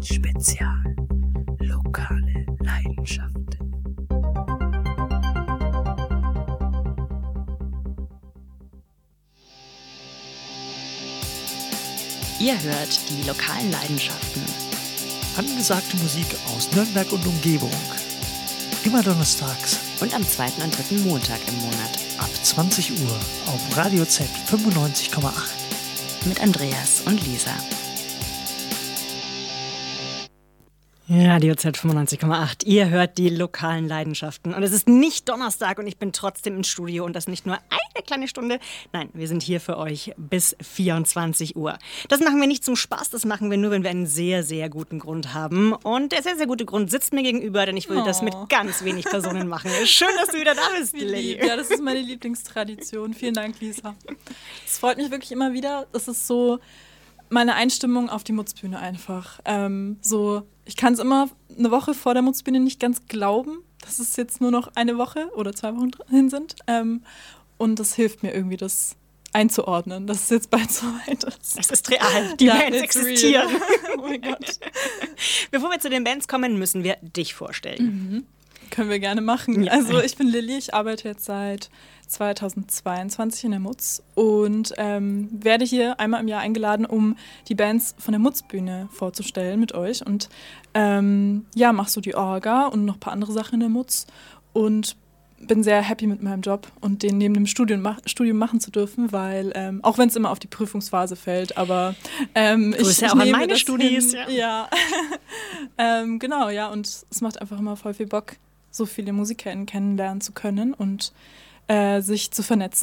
Spezial. Lokale Leidenschaften. Ihr hört die lokalen Leidenschaften. Angesagte Musik aus Nürnberg und Umgebung. Immer donnerstags. Und am zweiten und dritten Montag im Monat. Ab 20 Uhr auf Radio Z 95,8. Mit Andreas und Lisa. Radio Z 95,8. Ihr hört die lokalen Leidenschaften. Und es ist nicht Donnerstag und ich bin trotzdem im Studio. Und das nicht nur eine kleine Stunde. Nein, wir sind hier für euch bis 24 Uhr. Das machen wir nicht zum Spaß, das machen wir nur, wenn wir einen sehr, sehr guten Grund haben. Und der sehr, sehr gute Grund sitzt mir gegenüber, denn ich will das mit ganz wenig Personen machen. Schön, dass du wieder da bist, Lilly. Ja, das ist meine Lieblingstradition. Vielen Dank, Lisa. Es freut mich wirklich immer wieder. Es ist so meine Einstimmung auf die Mutzbühne einfach. Ich kann es immer eine Woche vor der Mutzbühne nicht ganz glauben, dass es jetzt nur noch eine Woche oder 2 Wochen hin sind. Und das hilft mir irgendwie, das einzuordnen, dass es jetzt bald so weit ist. Es ist real. Die Bands existieren. Oh mein Gott. Bevor wir zu den Bands kommen, müssen wir dich vorstellen. Können wir gerne machen. Ja. Also ich bin Lilly, ich arbeite jetzt seit 2022 in der Mutz und werde hier einmal im Jahr eingeladen, um die Bands von der Mutzbühne vorzustellen mit euch. Und mach so die Orga und noch ein paar andere Sachen in der Mutz und bin sehr happy mit meinem Job und den neben dem Studium machen zu dürfen, weil, auch wenn es immer auf die Prüfungsphase fällt, aber ich ja auch an meine Studis. Hin, ja. Genau, ja, und es macht einfach immer voll viel Bock, so viele MusikerInnen kennenlernen zu können und sich zu vernetzen